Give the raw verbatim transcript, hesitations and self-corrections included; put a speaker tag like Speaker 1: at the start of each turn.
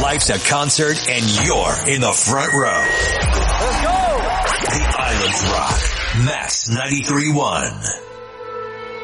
Speaker 1: Life's a concert and you're in the front row. Let's go! The Islands Rock. Max ninety-three point one.